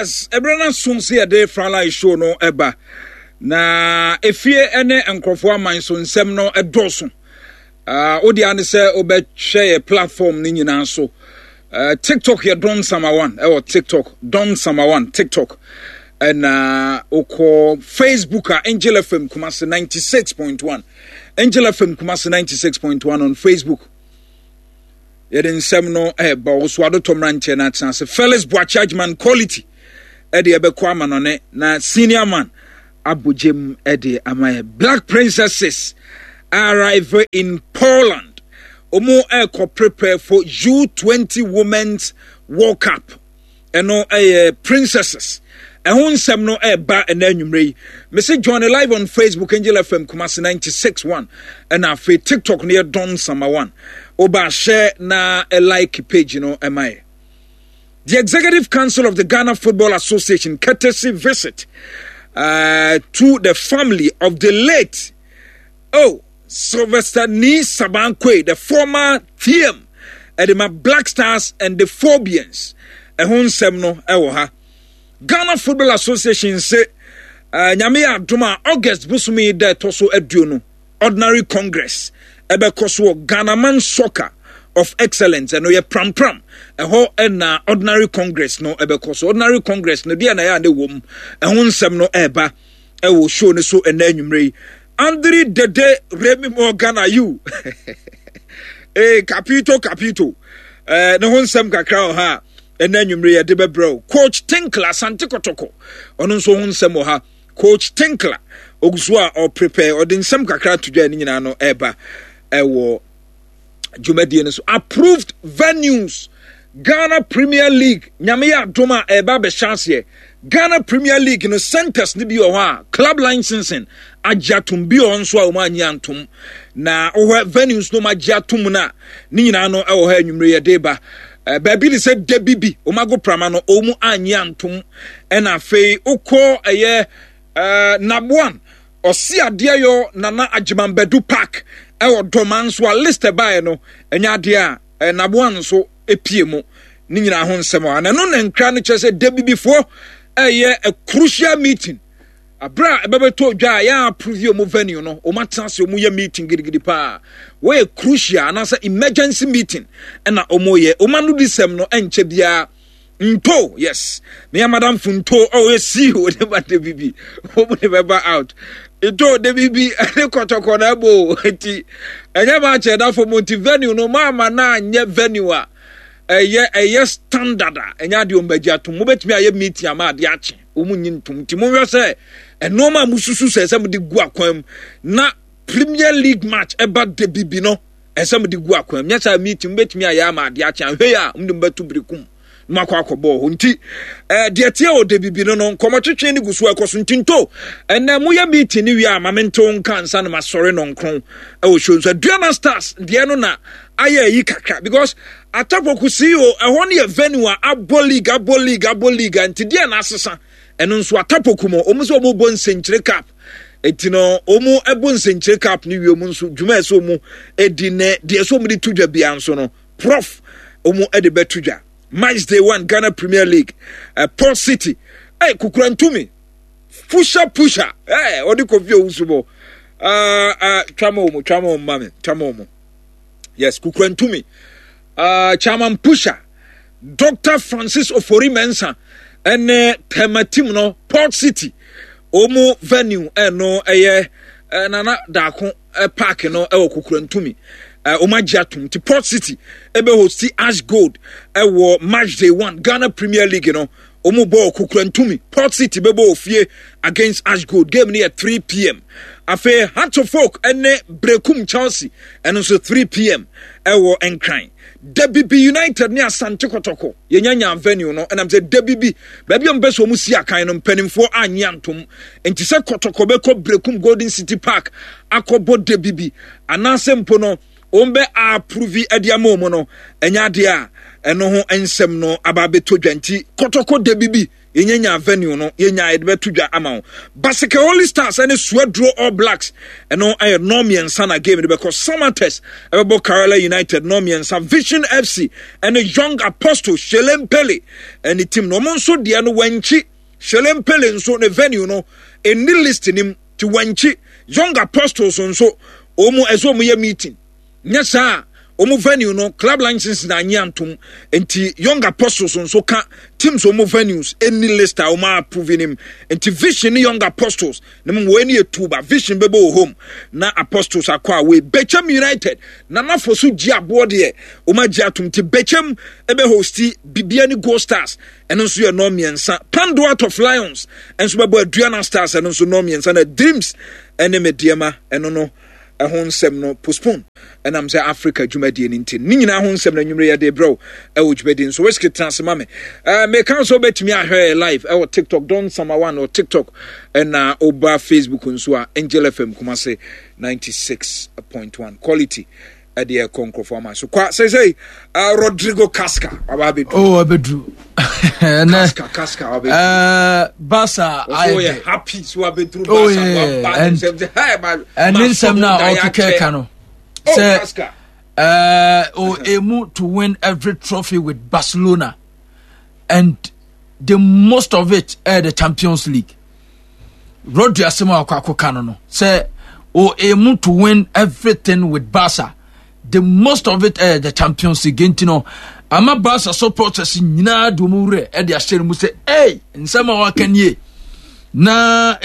Yes, ebrana sonse ya de frala show no eba. Na efie ene enkrofo aman so nsem no edoso. Odi ane se obe share platform ni nyina so. TikTok ya Don Samawan, TikTok, Don Samawan, TikTok. And oko Facebook Angel FM Kumasi 96.1. Angel FM Kumasi 96.1 on Facebook. Yeden semno ba oswado tomranche na chance Felix Boachajman quality ede ebekwa manone na senior man Abujem ede amaye. Black princesses arrive in Poland. Omo eko prepare for U20 Women's World Cup. Eno princesses. Ehun semno ba enanwumre. Me say join live on Facebook Angel FM Kumasi 96.1 and afi TikTok near Don Samawan. Oba share na a like page, am I? The Executive Council of the Ghana Football Association courtesy visit to the family of the late Sylvester Ni Sabankwe, the former TM Edema Black Stars and the Phobians. Ehun semno ewoha. Ghana Football Association say Nyame Adoma August busumi de toso eduno ordinary congress. Ebekoso Ghana Man Soccer of Excellence and we pram eho na ordinary congress no ebekoso ordinary congress no dia na ya de wom ehun sem no eba ewo show ne so enanwumre Andre Dede Remy Morgan you capito no hun sem kakra ha enanwumre ya de bebro coach Tinkler Asante Kotoko onu so hun sem ha coach Tinkler ogusua or prepare or din sem kakra to dwa ni nyina no eba ewo Jumedie so approved venues Ghana Premier League nyame ya doma eba be chance Ghana Premier League no centers ni bi o ha club licensing ajatum bi o nso a o ma nyantum na o venues no majatum na ni nyina no ewo ha anwumre ye deba baby ni se debibi o mago prama no o mu anyantum na afei ukọ eye nabuan osi ade yo nana Ajimambedu Park ewo doman so a list by no enya ade a nabuan so epie mu ni nyina ho nsem a na no na nkra no chese debibi fo eye a crucial meeting abra ebebeto dwa ya approve mu venue no o matanse o mu ye meeting gidigidi pa we crucial na say emergency meeting na o mo ye o manu disem no enche bia nto yes me madam funto o see o de ba de bibi o mu de beba out ito de bibi ene kotoko na bo enti enye ba che da for venue no mama na anye venue a eye standard enya de o mbagia to mo betimi aye meeting ama de ache o mu nyintum ti mo hwe se enoma mususu se se mo de gu akwam na Premier League match eba de bibi no ese mo de gu akwam nya sa meeting betimi aye ama de ache hwe ya mo de mbatu brikum makwa akobo ho nti de tie o de bibi no nkomotwetwe ni gusu akoso ntinto ena mo ya meeting ni wi amamento nkansa na masore no nkron e show so Diana Stars de no na aye yi kakra because atapoku CEO ehon ye venue a abo league nti de na asesa eno nso atapoku mo omu so obo nsenchire cap etino omu ebo nsenchire cap ni wi omu nso dwuma eso mu edine de eso mu di tudwa bia nso no prof omu ede betudwa Match day 1 Ghana Premier League Port City kukurantumi pusher odi kofie usubo twamo mame yes kukurantumi chairman pusher Dr. Francis Ofori Mensa ene tematim no Port City omu venue no eye nana dako park no ewo kukurantumi Omajatum to Port City ebe hosti Ash Gold ewo match day 1 Ghana Premier League no omo ball kukurantumi Port City bebo ofie against Ash Gold game near 3 p.m. afe Hearts of Oak ene Brekum Chelsea and also 3 p.m. ewo Enkran DBB United near Asante Kotoko yenya venue no and I'm say DBB baby on best omu si akan no mpanimfo anyantom enti se Kotoko beko Brekum Golden City Park akobo DBB anase mpo no ombe approve ediamomo no enya de a eno ho ensem no ababeto dwanti Kotoko DBB yenya venue no yenya edbe tudwa ama Basike Holy Stars and Swedro All Blacks eno aye Normian Sana game because Samates ebo Kerala United Normian San Vision FC and Young Apostle Shelem Pele and the team no monso dia no wanchi Shelem Pele nso ne venue no eni list nim to wanchi Young Apostles nso omo ezo mo ye meeting nyesa omo venue no club license na nyantum enti Young Apostles nso ka teams omo venues any list a omo approve him enti Vision Young Apostles nem wo eni etuba Vision bebo home na Apostles akwa we Bechem United na nafoso gi aboard de omo gi atum ti Bechem ebe hosti Bibia ni Gold Stars eno nso ye Normiensa Pandora of Lions enso bebo Adriana Stars eno nso Normiensa na Dreams ene mediema eno no ehonsem no postpone and I'm say Africa Jumadi nintin ni nyina ehonsem na nwumre ya de bro Jumadi so weski transfer me can so bet me ahwe live TikTok don summer one or TikTok and oba Facebook nso a Angel FM Kumase 96.1 quality at the Conquer for so kwa say Rodrigo Casca abedru Casca Basa I happy so abedru Basa and in some now Kano say emu to win every trophy with Barcelona and the most of it the Champions League. Rodri asema kwa Kano no say emu to win everything with Barca. The most of it the Champions League ntino ama Barca supporters nyina do mu re e de ahye mu say hey nsema wa kanye na